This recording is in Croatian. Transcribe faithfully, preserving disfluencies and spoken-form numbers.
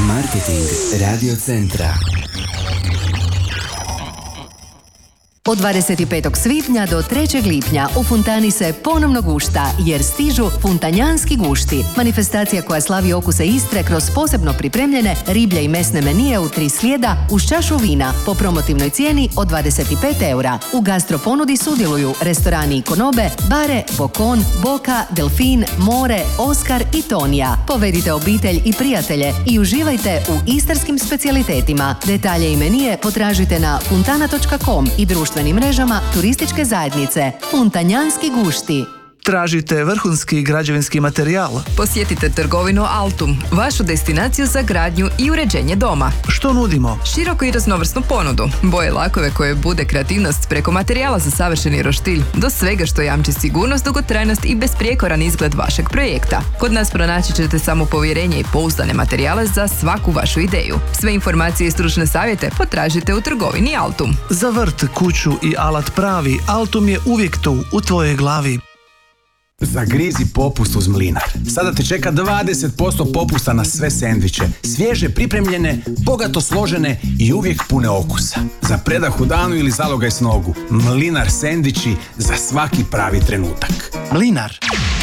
Marketing Radio Centra. Od dvadeset petog svibnja do trećeg lipnja u Funtani se ponovno gušta, jer stižu funtanjanski gušti. Manifestacija koja slavi okuse Istre kroz posebno pripremljene riblje i mesne menije u tri slijeda uz čašu vina po promotivnoj cijeni od dvadeset pet eura. U gastro ponudi sudjeluju restorani Ikonobe, Bare, Bokon, Boka, Delfin, More, Oskar i Tonija. Povedite obitelj i prijatelje i uživajte u istarskim specijalitetima. Detalje i menije potražite na funtana točka com i društvenim mrežama turističke zajednice. Funtanjanski gušti. Tražite vrhunski građevinski materijal? Posjetite trgovinu Altum, vašu destinaciju za gradnju i uređenje doma. Što nudimo? Široku i raznovrsnu ponudu, boje lakove koje bude kreativnost preko materijala za savršeni roštilj, do svega što jamči sigurnost, dugotrajnost i besprijekoran izgled vašeg projekta. Kod nas pronaći ćete samo povjerenje i pouzdane materijale za svaku vašu ideju. Sve informacije i stručne savjete potražite u trgovini Altum. Za vrt, kuću i alat pravi, Altum je uvijek tu, u tvojoj glavi. Zagrizi popust uz Mlinar. Sada te čeka dvadeset posto popusta na sve sendviče. Svježe pripremljene, bogato složene i uvijek pune okusa. Za predah u danu ili zalogaj s nogu. Mlinar sendviči za svaki pravi trenutak. Mlinar.